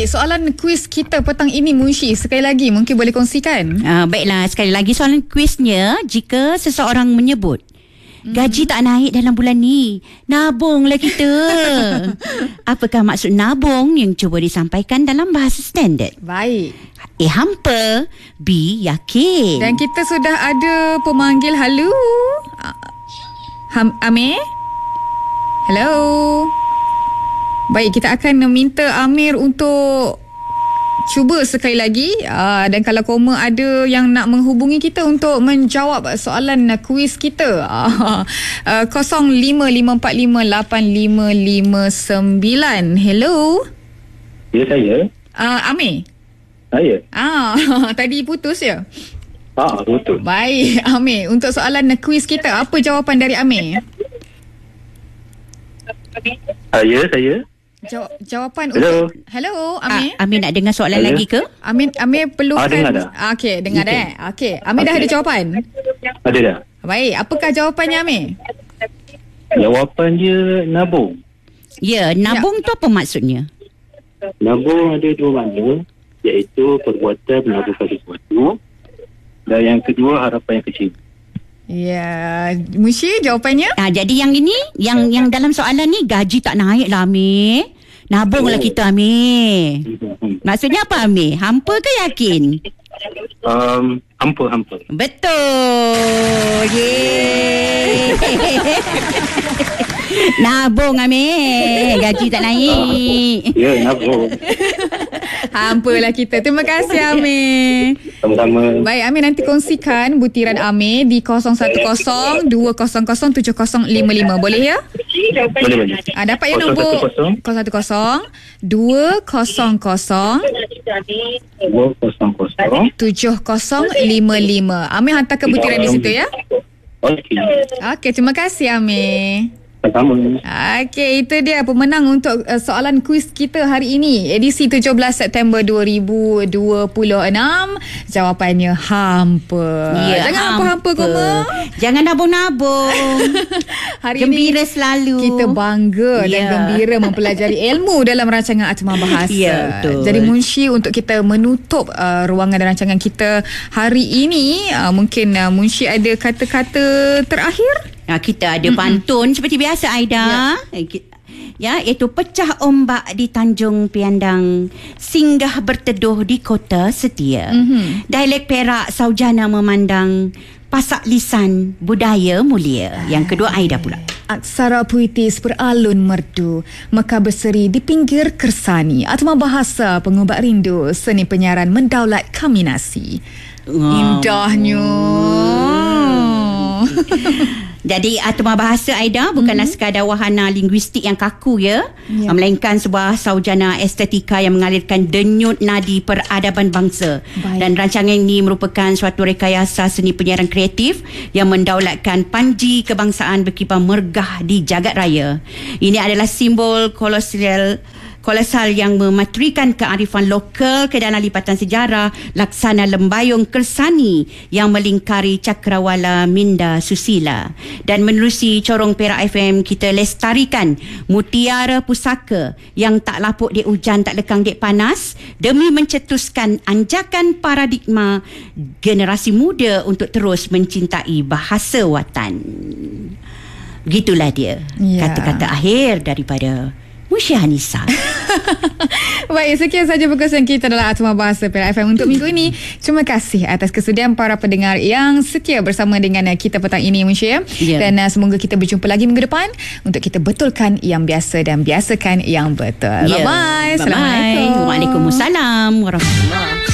Baik, soalan kuis kita petang ini Munshi, sekali lagi mungkin boleh kongsikan. Baiklah, sekali lagi soalan kuisnya, jika seseorang menyebut gaji tak naik dalam bulan ni, nabunglah kita. Apakah maksud nabung yang cuba disampaikan dalam bahasa standard? Baik. A. Hampa. B. Yakin. Dan kita sudah ada pemanggil. Halo Amir. Hello. Baik, kita akan minta Amir untuk cuba sekali lagi, dan kalau koma ada yang nak menghubungi kita untuk menjawab soalan kuis kita, 0545458559. Hello. Ya, saya. Amir. Saya. Tadi putus ya? Betul. Baik, Amir, untuk soalan kuis kita, apa jawapan dari Amir? Saya. Jawapan Hello. untuk Hello Amir. Amir nak dengar soalan lagi ke? Amir perlukan. Dengar dah. Okey, dengar dah. Okey, Amir dah ada jawapan? Ada dah. Baik, apakah jawapannya Amir? Jawapan dia nabung. Ya, nabung tu apa maksudnya? Nabung ada dua makna, iaitu perbuatan menabungkan sesuatu, dan yang kedua harapan yang kecil. Ya, Munshi jawapannya? Jadi yang ini, yang dalam soalan ni, gaji tak naik lah Amir, nabunglah kita Amir. Maksudnya apa Amir? Hampa ke yakin? Hampa. Betul. Yeay. Nabung Amir, gaji tak naik. Ya, nabung. Hampalah kita. Terima kasih Amir. Sama-sama. Baik, Amir nanti kongsikan butiran Amir di 010-200-7055. Boleh ya? Boleh. Dapat ya nombor 010-200-7055. Amir hantar ke butiran di situ ya. Okey, terima kasih Amir. Sama. Okey, itu dia pemenang untuk soalan kuis kita hari ini, edisi 17 September 2026. Jawapannya hampa. Ya, jangan hampa koma. Jangan nabung-nabung. Hari gembira ini selalu. Kita bangga dan gembira mempelajari ilmu dalam rancangan Atma Bahasa. Ya, betul. Jadi Munshi, untuk kita menutup ruangan dan rancangan kita hari ini, mungkin Munshi ada kata-kata terakhir? Kita ada pantun seperti biasa Aida. Ya, iaitu pecah ombak di Tanjung Piandang, singgah berteduh di kota setia. Dialek Perak saujana memandang, pasak lisan budaya mulia. Yang kedua Aida pula. Aksara puitis beralun merdu, mekar berseri di pinggir kersani. Atma Bahasa, pengubat rindu, seni penyiaran mendaulat kaminasi. Indahnya. Jadi Atma Bahasa Aida bukanlah sekadar wahana linguistik yang kaku melainkan sebuah saujana estetika yang mengalirkan denyut nadi peradaban bangsa. Dan rancangan ini merupakan suatu rekayasa seni penyiaran kreatif yang mendaulatkan panji kebangsaan berkibar megah di jagat raya. Ini adalah simbol kolosal yang mematrikan kearifan lokal ke dalam lipatan sejarah laksana lembayung kersani yang melingkari cakrawala minda susila. Dan menerusi corong Perak FM, kita lestarikan mutiara pusaka yang tak lapuk dek hujan, tak lekang dek panas, demi mencetuskan anjakan paradigma generasi muda untuk terus mencintai bahasa watan. Begitulah dia kata-kata akhir daripada Munshi Hanisa. Baik, sekian saja perkongsian kita dalam Atma Bahasa Perak FM untuk minggu ini. Terima kasih atas kesudian para pendengar yang setia bersama dengan kita petang ini, Munshi. Dan semoga kita berjumpa lagi minggu depan untuk kita betulkan yang biasa dan biasakan yang betul. Bye-bye. Assalamualaikum. Waalaikumsalam warahmatullahi.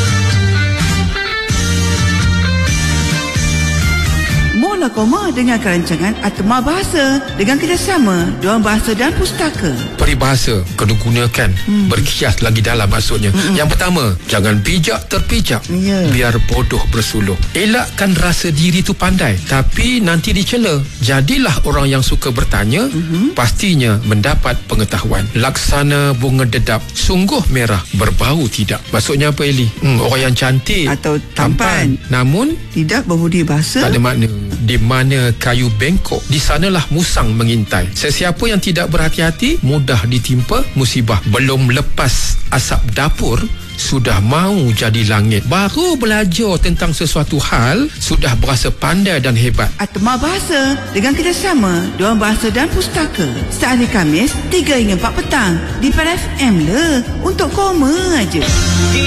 Mula koma dengan rancangan Atma Bahasa dengan kerjasama Dewan Bahasa dan Pustaka. Peribahasa kena gunakan berkias lagi dalam maksudnya. Yang pertama, jangan bijak terpijak, biar bodoh bersuluh. Elakkan rasa diri tu pandai tapi nanti dicela. Jadilah orang yang suka bertanya, pastinya mendapat pengetahuan. Laksana bunga dedap, sungguh merah berbau tidak. Maksudnya apa Eli? Orang yang cantik atau tampan namun tidak berbudi bahasa tak ada makna. Di mana kayu bengkok, di sanalah musang mengintai. Sesiapa yang tidak berhati-hati mudah ditimpa musibah. Belum lepas asap dapur sudah mahu jadi langit. Baru belajar tentang sesuatu hal sudah berasa pandai dan hebat. Atma Bahasa dengan kerjasama Dewan Bahasa dan Pustaka. Setiap hari Khamis 3 hingga 4 petang di Pan FM le. Untuk koma aja.